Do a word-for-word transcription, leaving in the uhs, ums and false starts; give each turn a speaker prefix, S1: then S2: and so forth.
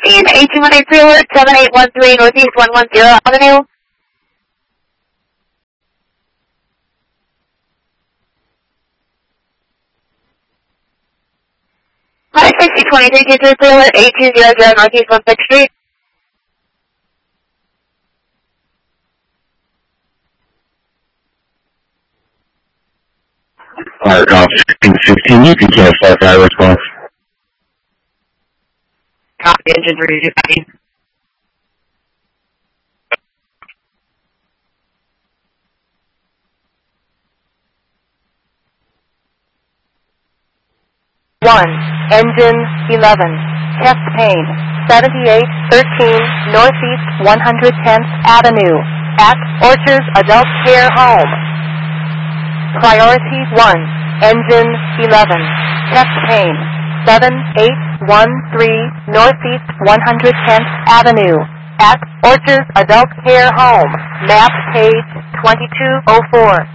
S1: in eighteen one eight zero, seven eight one three Northeast one one zero Avenue. Hi, sixty twenty-three two two zero, eight two zero zero Northeast one sixth Street.
S2: Alright, uh, sixteen sixteen, you can cancel that fire response.
S1: Copy, engine three two five.
S3: one, engine eleven, chest pain, seventy-eight thirteen Northeast one hundred tenth Avenue, at Orchards Adult Care Home. Priority one, engine eleven, chest pain, seven eight one three Northeast one hundred tenth Avenue, at Orchards Adult Care Home, map page twenty-two oh four.